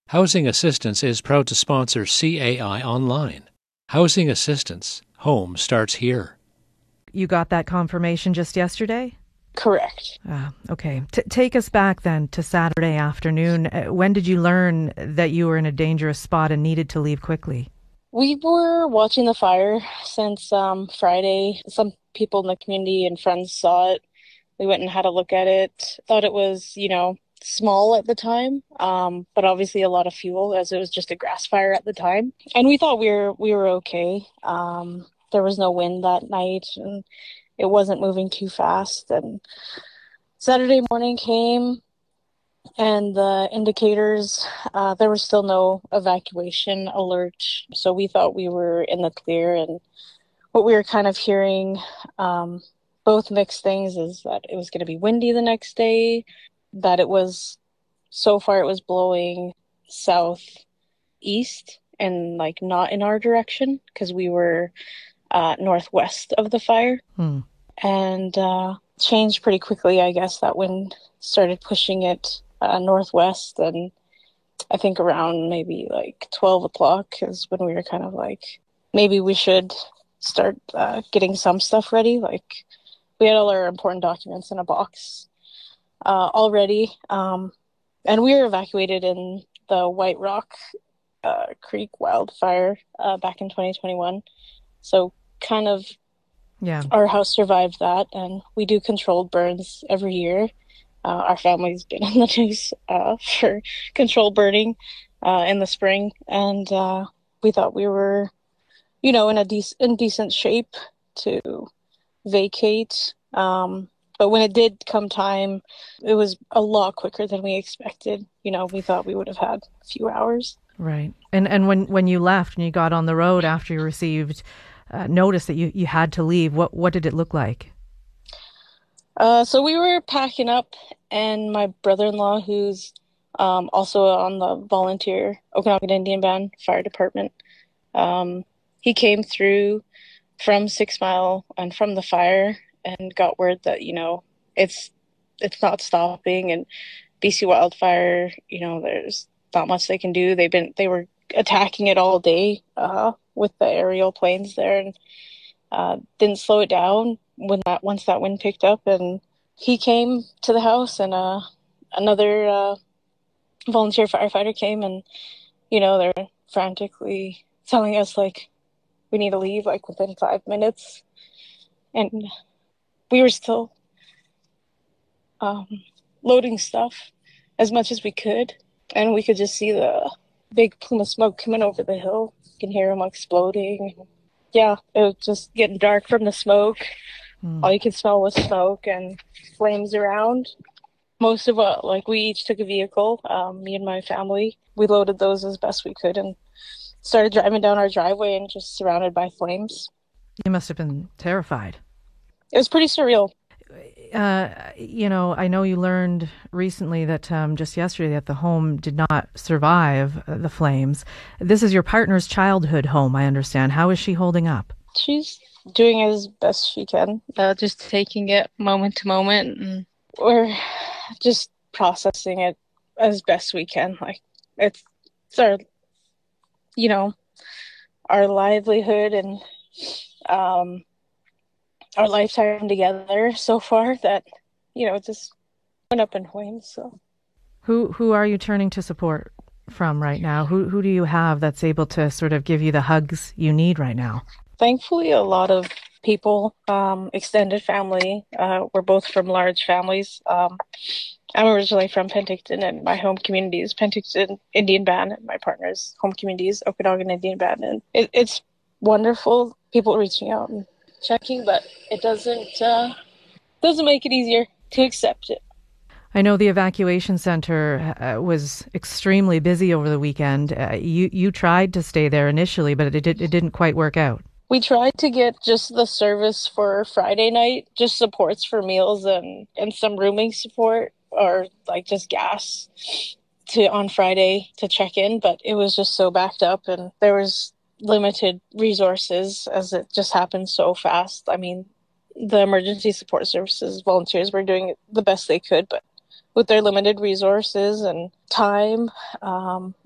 Housing Assistance is proud to sponsor CAI Online. Housing Assistance. Home starts here. You got that confirmation just yesterday? Correct. Okay. Take us back then to Saturday afternoon. When did you learn that you were in a dangerous spot and needed to leave quickly? We were watching the fire since Friday. Some people in the community and friends saw it. We went and had a look at it. Thought it was, small at the time, but obviously a lot of fuel as it was just a grass fire at the time. And we thought we were okay. There was no wind that night, and it wasn't moving too fast. And Saturday morning came, and the indicators, there was still no evacuation alert. So we thought we were in the clear. And what we were kind of hearing, both mixed things, is that it was going to be windy the next day, that it was blowing southeast and not in our direction because we were northwest of the fire. And changed pretty quickly. I guess that wind started pushing it northwest, and I think around maybe 12 o'clock is when we were kind of maybe we should start getting some stuff ready. We had all our important documents in a box already, and we were evacuated in the White Rock Creek wildfire back in 2021. So kind of, our house survived that, and we do controlled burns every year. Our family's been in the news for controlled burning in the spring, and we thought we were, in decent shape to vacate. But when it did come time, it was a lot quicker than we expected. We thought we would have had a few hours. Right. And when you left and you got on the road after you received notice that you had to leave, what did it look like? So we were packing up, and my brother-in-law, who's also on the volunteer Okanagan Indian Band Fire Department, he came through from 6 Mile and from the fire and got word that, it's not stopping, and BC Wildfire, there's not much they can do. They were attacking it all day with the aerial planes there, and didn't slow it down once that wind picked up. And he came to the house, and another volunteer firefighter came, and they're frantically telling us we need to leave within 5 minutes, and we were still loading stuff as much as we could, and we could just see the big plume of smoke coming over the hill. You can hear them exploding. Yeah, it was just getting dark from the smoke. All you could smell was smoke and flames around. Most of we each took a vehicle, me and my family. We loaded those as best we could and started driving down our driveway and just surrounded by flames. You must have been terrified. It was pretty surreal. I know you learned recently that just yesterday that the home did not survive the flames. This is your partner's childhood home, I understand. How is she holding up? She's doing as best she can, just taking it moment to moment, and we're just processing it as best we can. It's our, our livelihood and our lifetime together so far that, it just went up in flames. So, who are you turning to support from right now? Who do you have that's able to sort of give you the hugs you need right now? Thankfully, a lot of people, extended family. We're both from large families. I'm originally from Penticton, and my home community is Penticton Indian Band, and my partner's home community is Okanagan Indian Band. And it's wonderful, people reaching out and checking, but it doesn't make it easier to accept it. I know the evacuation center was extremely busy over the weekend. You tried to stay there initially, but it didn't quite work out. We tried to get just the service for Friday night, just supports for meals and some rooming support, or just gas on Friday to check in, but it was just so backed up, and there was limited resources as it just happened so fast. I mean, the emergency support services volunteers were doing the best they could, but with their limited resources and time,